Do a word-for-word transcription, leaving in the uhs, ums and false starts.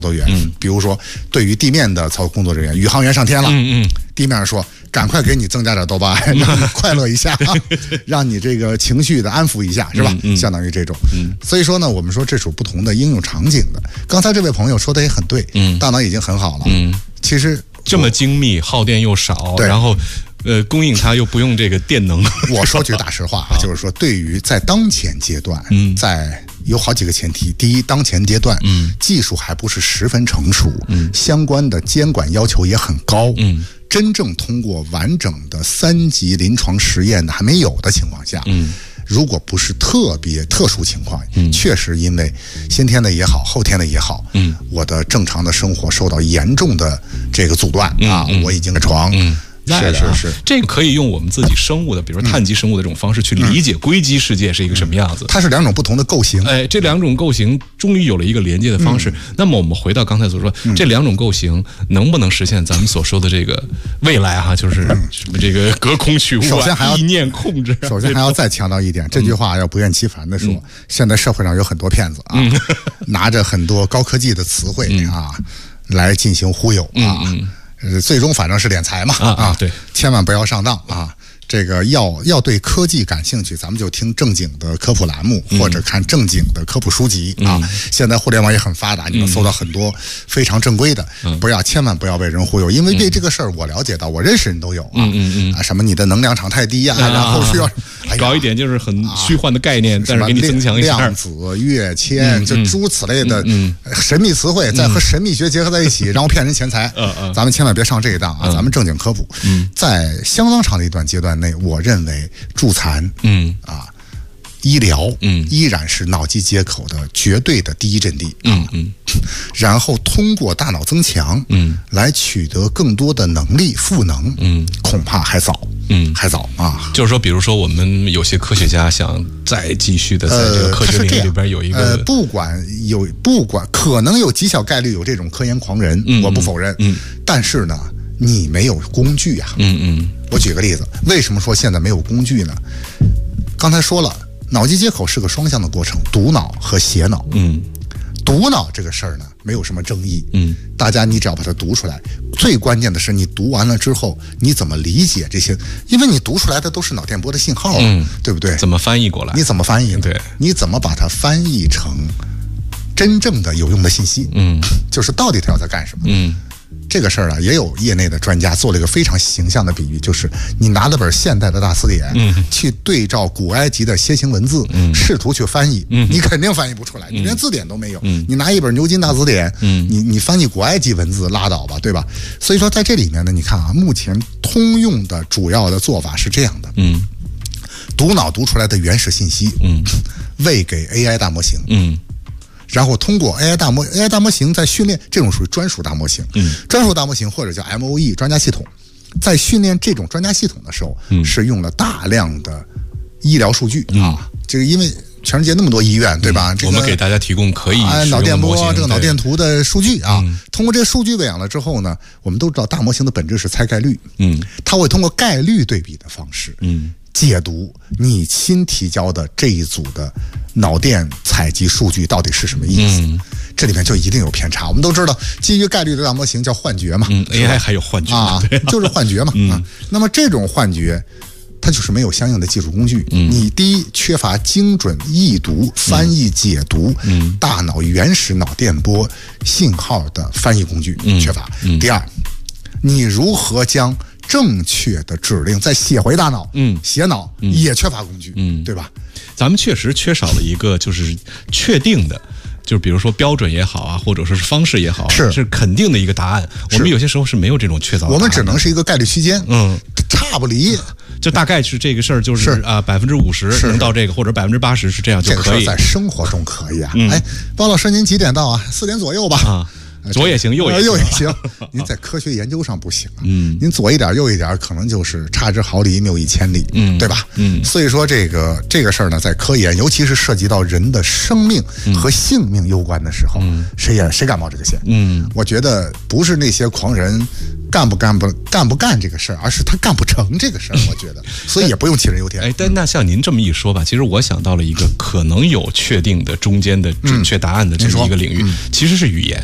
作员， 嗯， 比如说对于地面的操工作人员，宇航员上天了， 嗯嗯， 地面上说赶快给你增加点多巴胺，让你快乐一下，让你这个情绪的安抚一下，是吧？ 嗯嗯、 相当于这种， 嗯， 所以说呢，我们说这属不同的应用场景的。刚才这位朋友说的也很对， 嗯， 大脑已经很好了， 嗯， 其实这么精密，耗电又少，然后。呃，供应它又不用这个电能。 我说句大实话，就是说，对于在当前阶段， 嗯， 在有好几个前提。第一，当前阶段， 嗯， 技术还不是十分成熟， 嗯， 相关的监管要求也很高， 嗯， 真正通过完整的三级临床实验的还没有的情况下， 嗯。 如果不是特别特殊情况， 嗯， 确实因为先天的也好，后天的也好， 嗯， 我的正常的生活受到严重的这个阻断， 嗯、 啊， 嗯、 我已经床。 嗯。 是是是， 这个可以用我们自己生物的，比如说碳基生物的这种方式去理解硅基世界是一个什么样子。 嗯、它是两种不同的构型， 哎，这两种构型终于有了一个连接的方式。嗯、那么我们回到刚才所说，嗯、这两种构型能不能实现咱们所说的这个未来哈、啊，就是什么这个隔空取物、啊， 首先还要意念控制、啊。 首先还要再强调一点，这句话要不厌其烦的说， 嗯、 现在社会上有很多骗子啊，嗯、拿着很多高科技的词汇啊、嗯、来进行忽悠啊。 嗯嗯呃，最终反正是敛财嘛， 啊啊，对， 千万不要上当啊！这个要要对科技感兴趣，咱们就听正经的科普栏目， 嗯、 或者看正经的科普书籍、 嗯、 啊。现在互联网也很发达，你能搜到很多非常正规的， 嗯、 不要千万不要被人忽悠，因为对这个事儿我了解到，我认识人都有啊， 嗯嗯嗯啊，什么你的能量场太低呀、啊，然后需要、哎、 搞一点就是很虚幻的概念， 啊、 但是给你增强一下量子、跃迁， 嗯、 就诸如此类的嗯神秘词汇，再和神秘学结合在一起，然后骗人钱财， 嗯嗯， 咱们千万别上这一当啊！咱们正经科普， 嗯， 在相当长的一段阶段内，我认为助残， 嗯啊，医疗， 嗯， 依然是脑机接口的绝对的第一阵地， 嗯嗯， 然后通过大脑增强， 嗯， 来取得更多的能力赋能， 嗯， 恐怕还早， 嗯， 还早啊。 就是说，比如说，我们有些科学家想再继续的在这个科学领域里边有一个， 呃，不管有不管可能有极小概率有这种科研狂人， 嗯、 我不否认， 嗯， 但是呢。你没有工具呀、啊， 嗯嗯， 我举个例子，为什么说现在没有工具呢？刚才说了，脑机接口是个双向的过程，读脑和写脑， 嗯， 读脑这个事儿呢，没有什么争议， 嗯， 大家你只要把它读出来，最关键的是你读完了之后，你怎么理解这些？因为你读出来的都是脑电波的信号， 嗯， 对不对？ 怎么翻译过来？ 你怎么翻译呢？ 对， 你怎么把它翻译成真正的有用的信息？ 嗯， 就是到底它要在干什么？ 嗯。 这个事儿啊，也有业内的专家做了一个非常形象的比喻，就是你拿了本现代的大词典， 嗯， 去对照古埃及的楔形文字， 嗯， 试图去翻译， 嗯， 你肯定翻译不出来，嗯、你连字典都没有。 嗯， 你拿一本牛津大词典， 嗯， 你你翻译古埃及文字拉倒吧，对吧？所以说在这里面呢，你看啊，目前通用的主要的做法是这样的， 嗯， 读脑读出来的原始信息， 嗯， 喂给 A I 大模型， 嗯。 然后通过 A I 大模 A I 大模型在训练，这种属于专属大模型， 嗯， 专属大模型或者叫 M O E 专家系统，在训练这种专家系统的时候， 嗯， 是用了大量的医疗数据、 嗯、 啊，这个因为全世界那么多医院，对吧？ 嗯这个、 我们给大家提供可以啊脑电波这个脑电图的数据啊， 嗯、 通过这个数据喂养了之后呢，我们都知道大模型的本质是猜概率， 嗯， 它会通过概率对比的方式， 嗯。 解读你新提交的这一组的脑电采集数据到底是什么意思、 嗯、 这里面就一定有偏差。我们都知道基于概率的大模型叫幻觉嘛、 嗯、A I 还有幻觉啊，就是幻觉嘛、 嗯、 啊。那么这种幻觉它就是没有相应的技术工具、 嗯、 你第一缺乏精准译读、翻译解读、 嗯、 大脑原始脑电波信号的翻译工具、 嗯、 缺乏、 嗯、 第二，你如何将正确的指令再写回大脑， 嗯， 写脑、 嗯、 也缺乏工具， 嗯， 对吧？ 咱们确实缺少了一个就是确定的，就是比如说标准也好啊，或者说是方式也好， 是是肯定的一个答案。我们有些时候是没有这种确凿的答案的， 我们只能是一个概率区间， 嗯， 差不离。 就大概是这个事儿，就是啊，百分之五十能到这个，或者百分之八十是这样就可以。 这个在生活中可以啊。 嗯、 哎，包老师，您几点到啊？四点左右吧。 啊。左也行，右也行， 右也行。您在科学研究上不行啊， 嗯， 您左一点右一点，可能就是差之毫厘，谬以千里， 嗯， 对吧？ 嗯， 所以说这个这个事儿呢，在科研，尤其是涉及到人的生命和性命攸关的时候， 嗯， 谁也谁敢冒这个险？ 嗯， 我觉得不是那些狂人干不干不干不干这个事儿，而是他干不成这个事儿。我觉得，所以也不用杞人忧天。 哎，但那像您这么一说吧，其实我想到了一个可能有确定的中间的准确答案的这么一个领域， 嗯、 其实是语言。